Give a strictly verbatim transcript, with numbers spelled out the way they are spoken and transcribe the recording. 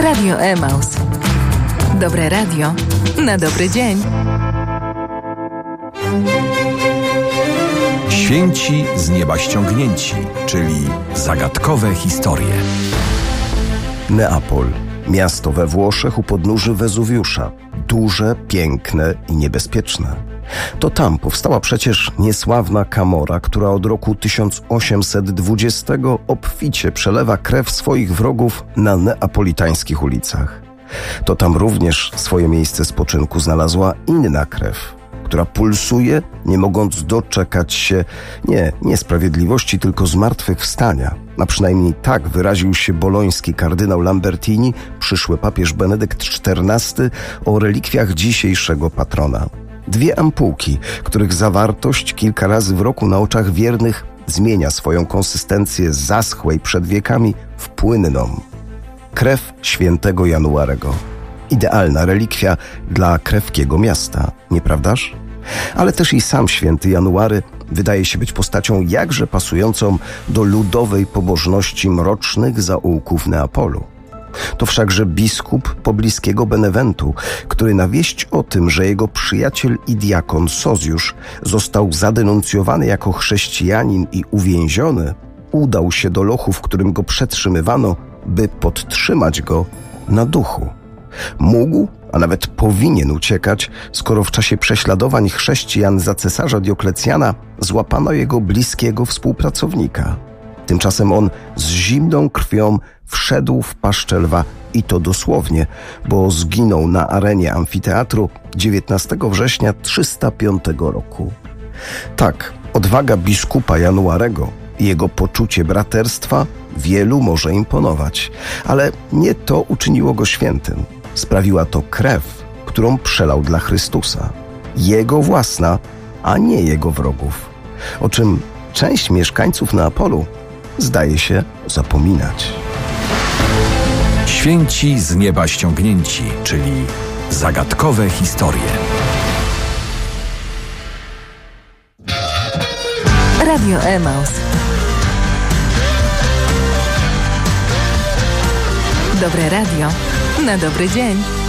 Radio Emaus. Dobre radio na dobry dzień. Święci z nieba ściągnięci, czyli zagadkowe historie. Neapol. Miasto we Włoszech u podnóży Wezuwiusza. Duże, piękne i niebezpieczne. To tam powstała przecież niesławna Camorra, która od roku tysiąc osiemset dwudziestego obficie przelewa krew swoich wrogów na neapolitańskich ulicach. To tam również swoje miejsce spoczynku znalazła inna krew, która pulsuje, nie mogąc doczekać się nie niesprawiedliwości, tylko zmartwychwstania. A przynajmniej tak wyraził się boloński kardynał Lambertini, przyszły papież Benedykt czternasty, o relikwiach dzisiejszego patrona. Dwie ampułki, których zawartość kilka razy w roku na oczach wiernych zmienia swoją konsystencję z zaschłej przed wiekami w płynną. Krew świętego Januarego. Idealna relikwia dla krewkiego miasta, nieprawdaż? Ale też i sam święty January wydaje się być postacią jakże pasującą do ludowej pobożności mrocznych zaułków Neapolu. To wszakże biskup pobliskiego Beneventu, który na wieść o tym, że jego przyjaciel i diakon Sozjusz został zadenuncjowany jako chrześcijanin i uwięziony, udał się do lochu, w którym go przetrzymywano, by podtrzymać go na duchu. Mógł, a nawet powinien uciekać, skoro w czasie prześladowań chrześcijan za cesarza Dioklecjana złapano jego bliskiego współpracownika. Tymczasem on z zimną krwią wszedł w paszczę lwa i to dosłownie, bo zginął na arenie amfiteatru dziewiętnastego września trzysta piątego roku. Tak, odwaga biskupa Januarego i jego poczucie braterstwa wielu może imponować, ale nie to uczyniło go świętym. Sprawiła to krew, którą przelał dla Chrystusa. Jego własna, a nie jego wrogów. O czym część mieszkańców Neapolu zdaje się zapominać. Święci z nieba ściągnięci, czyli zagadkowe historie. Radio Emaus. Dobre radio na dobry dzień.